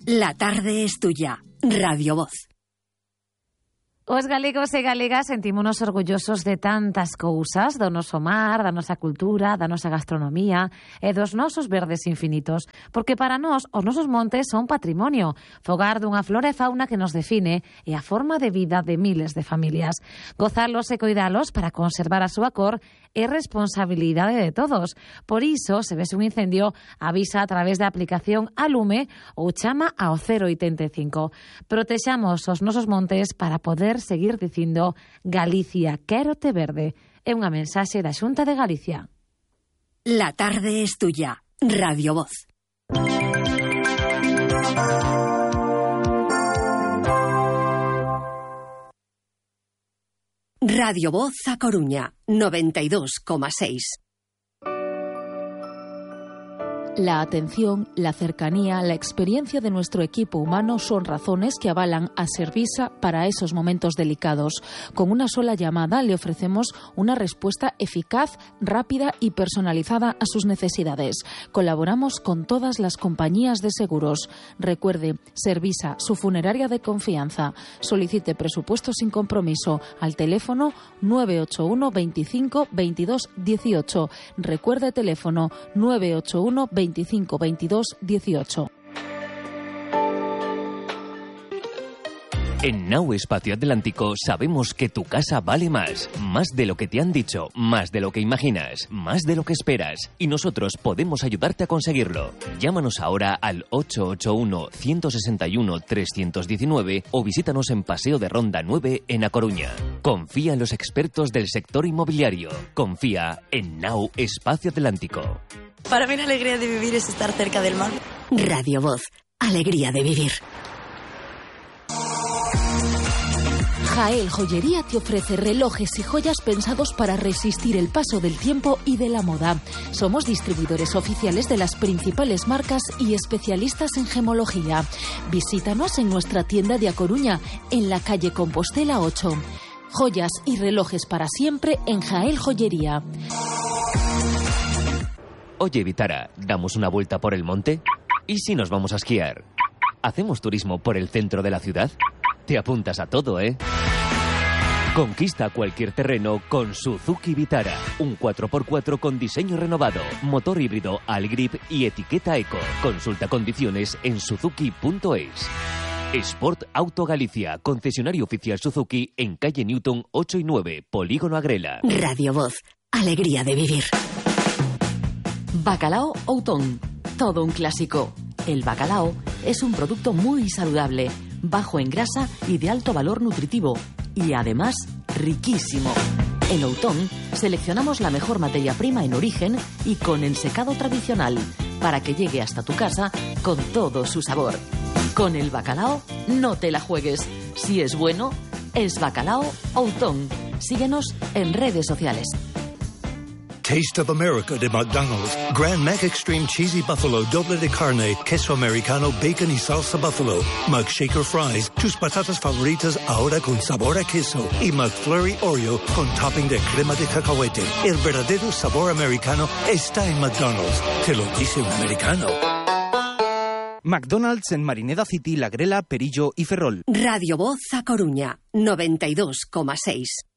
La tarde es tuya. Radio Voz. Os galegos e galegas sentímonos orgullosos de tantas cousas, do noso mar, da nosa cultura, da nosa gastronomía e dos nosos verdes infinitos, porque para nós os nosos montes son patrimonio, fogar dunha flora e fauna que nos define e a forma de vida de miles de familias. Gozalos e coidalos para conservar a súa cor é responsabilidade de todos. Por iso, se ves un incendio, avisa a través da aplicación Alume ou chama ao 085. Protexamos os nosos montes para poder seguir dicindo Galicia, quérote verde. É unha mensaxe da Xunta de Galicia. La tarde es tuya. Radio Voz. Radio Voz a Coruña, 92,6. La atención, la cercanía, la experiencia de nuestro equipo humano son razones que avalan a Servisa para esos momentos delicados. Con una sola llamada le ofrecemos una respuesta eficaz, rápida y personalizada a sus necesidades. Colaboramos con todas las compañías de seguros. Recuerde, Servisa, su funeraria de confianza. Solicite presupuesto sin compromiso al teléfono 981 25 22 18. Recuerde teléfono 981 25 22 18. En Now Espacio Atlántico sabemos que tu casa vale más de lo que te han dicho, más de lo que imaginas, más de lo que esperas, y nosotros podemos ayudarte a conseguirlo. Llámanos ahora al 881-161-319 o visítanos en Paseo de Ronda 9 en A Coruña. Confía en los expertos del sector inmobiliario. Confía en Now Espacio Atlántico. Para mí la alegría de vivir es estar cerca del mar. Radio Voz, alegría de vivir. Jael Joyería te ofrece relojes y joyas pensados para resistir el paso del tiempo y de la moda. Somos distribuidores oficiales de las principales marcas y especialistas en gemología. Visítanos en nuestra tienda de A Coruña, en la calle Compostela 8. Joyas y relojes para siempre en Jael Joyería. Oye, Vitara, ¿damos una vuelta por el monte? ¿Y si nos vamos a esquiar? ¿Hacemos turismo por el centro de la ciudad? Te apuntas a todo, ¿eh? Conquista cualquier terreno con Suzuki Vitara. Un 4x4 con diseño renovado, motor híbrido Allgrip y etiqueta Eco. Consulta condiciones en suzuki.es. Sport Auto Galicia, concesionario oficial Suzuki en calle Newton 8 y 9, Polígono Agrela. Radio Voz, alegría de vivir. Bacalao Outón, todo un clásico. El bacalao es un producto muy saludable, bajo en grasa y de alto valor nutritivo, y además riquísimo. En Outón seleccionamos la mejor materia prima en origen y con ensecado tradicional, para que llegue hasta tu casa con todo su sabor. Con el bacalao no te la juegues. Si es bueno, es Bacalao Outón. Síguenos en redes sociales. Taste of America de McDonald's. Grand Mac Extreme Cheesy Buffalo Doble de Carne, Queso Americano, Bacon y Salsa Buffalo. McShaker Fries, tus patatas favoritas ahora con sabor a queso. Y McFlurry Oreo con topping de crema de cacahuete. El verdadero sabor americano está en McDonald's. Te lo dice un americano. McDonald's en Marineda City, La Grela, Perillo y Ferrol. Radio Voz a Coruña, 92,6.